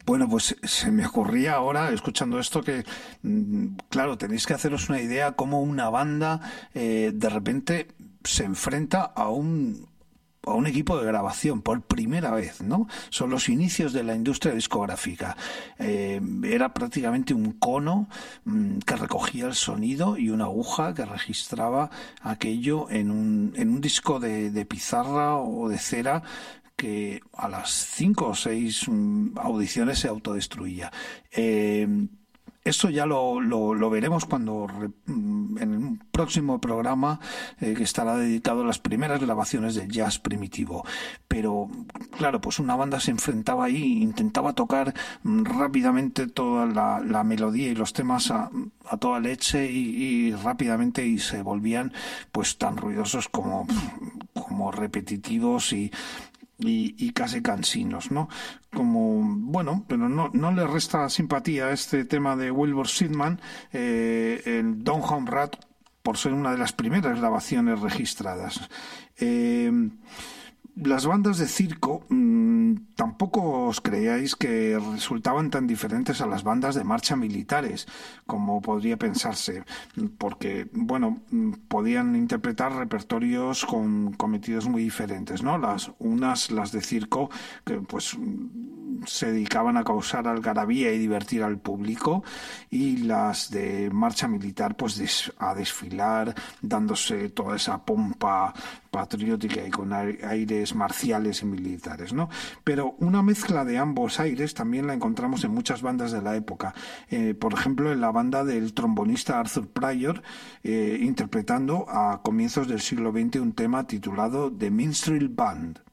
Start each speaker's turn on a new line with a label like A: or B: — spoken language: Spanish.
A: Bueno, pues se me ocurría ahora, escuchando esto, que, claro, tenéis que haceros una idea cómo una banda de repente se enfrenta a un equipo de grabación por primera vez, ¿no? Son los inicios de la industria discográfica. Era prácticamente un cono que recogía el sonido y una aguja que registraba aquello en un disco de pizarra o de cera que a las 5 o 6 audiciones se autodestruía. Esto ya lo veremos en un próximo programa que estará dedicado a las primeras grabaciones del jazz primitivo. Pero, claro, pues una banda se enfrentaba ahí, intentaba tocar rápidamente toda la melodía y los temas a toda leche y rápidamente, y se volvían pues tan ruidosos como repetitivos y casi cansinos, ¿no? Como, bueno, pero no le resta simpatía a este tema de Wilbur Sitman, el Down Home Rat, por ser una de las primeras grabaciones registradas. Las bandas de circo tampoco os creáis que resultaban tan diferentes a las bandas de marcha militares como podría pensarse, porque, bueno, podían interpretar repertorios con cometidos muy diferentes, ¿no? Las de circo, que pues se dedicaban a causar algarabía y divertir al público, y las de marcha militar pues a desfilar, dándose toda esa pompa patriótica y con aires marciales y militares, ¿no? Pero una mezcla de ambos aires también la encontramos en muchas bandas de la época. Por ejemplo, en la banda del trombonista Arthur Pryor, interpretando a comienzos del siglo XX un tema titulado The Minstrel Band.